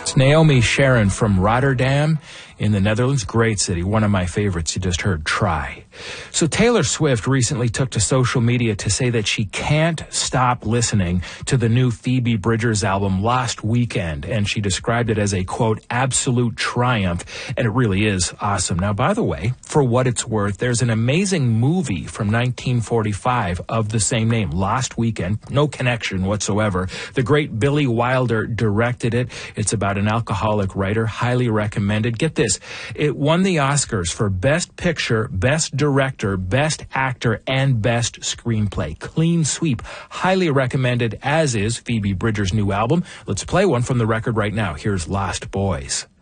It's Naomi Sharon from Rotterdam in the Netherlands. Great city. One of my favorites. You just heard Try. So Taylor Swift recently took to social media to say that she can't stop listening to the new Phoebe Bridgers album Last Weekend, and she described it as a, quote, absolute triumph, and it really is awesome. Now, by the way, for what it's worth, there's an amazing movie from 1945 of the same name, Last Weekend, no connection whatsoever. The great Billy Wilder directed it. It's about an alcoholic writer, highly recommended. Get this, it won the Oscars for Best Picture, Best Director, Best Actor, and Best Screenplay. Clean sweep. Highly recommended, as is Phoebe Bridgers' new album. Let's play one from the record right now. Here's Lost Boys.